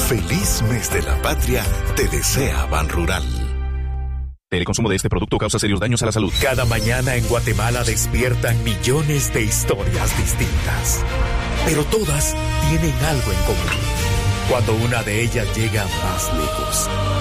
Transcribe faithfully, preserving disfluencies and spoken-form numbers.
Feliz mes de la patria, te desea Ban Rural. El consumo de este producto causa serios daños a la salud. Cada mañana en Guatemala despiertan millones de historias distintas, pero todas tienen algo en común. Cuando una de ellas llega más lejos,